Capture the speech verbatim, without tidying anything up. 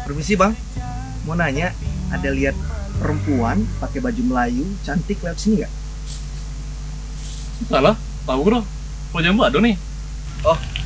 Permisi bang, mau nanya, ada lihat perempuan pakai baju Melayu cantik lewat sini nggak? Salah, tahu bro. Punya Mbak Ado nih. Oh,